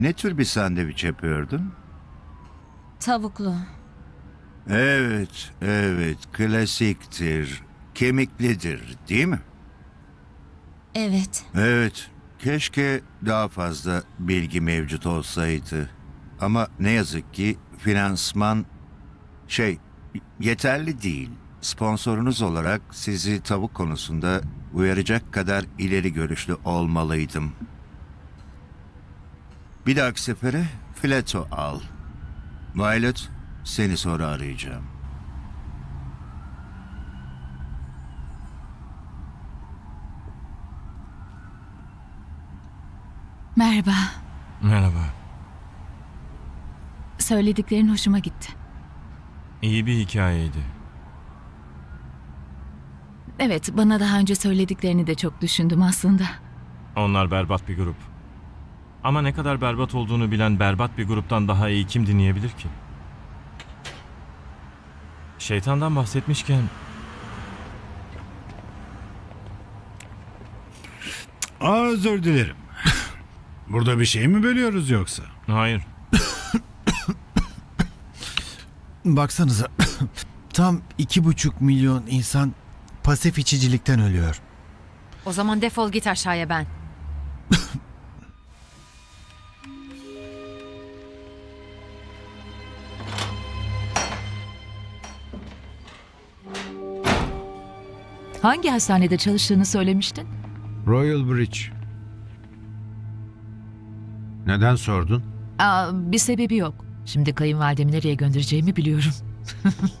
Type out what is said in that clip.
Ne tür bir sandviç yapıyordun? Tavuklu. Evet, evet, klasiktir, kemiklidir, değil mi? Evet. Evet, keşke daha fazla bilgi mevcut olsaydı. Ama ne yazık ki finansman yeterli değil. Sponsorunuz olarak sizi tavuk konusunda uyaracak kadar ileri görüşlü olmalıydım. Bir dahaki sefere fileto al. Violet, seni sonra arayacağım. Merhaba. Merhaba. Söylediklerin hoşuma gitti. İyi bir hikayeydi. Evet, bana daha önce söylediklerini de çok düşündüm aslında. Onlar berbat bir grup. Ama ne kadar berbat olduğunu bilen berbat bir gruptan daha iyi kim dinleyebilir ki? Şeytandan bahsetmişken Özür dilerim. Burada bir şey mi bölüyoruz yoksa? hayır. Baksanıza tam 2,5 milyon insan pasif içicilikten ölüyor. O zaman defol git aşağıya ben. Hangi hastanede çalıştığını söylemiştin? Royal Bridge. Neden sordun? Bir sebebi yok. Şimdi kayınvalidemi nereye göndereceğimi biliyorum.